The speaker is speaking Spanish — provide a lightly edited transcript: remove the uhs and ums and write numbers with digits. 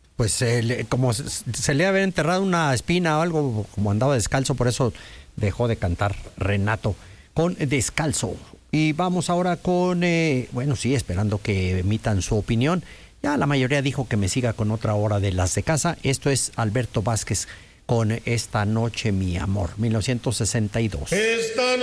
pues como se le había enterrado una espina o algo, como andaba descalzo, por eso dejó de cantar Renato con Descalzo. Y vamos ahora con, bueno, sí, esperando que emitan su opinión. Ya la mayoría dijo que me siga con otra hora de Las de Casa. Esto es Alberto Vázquez con Esta Noche Mi Amor, 1962.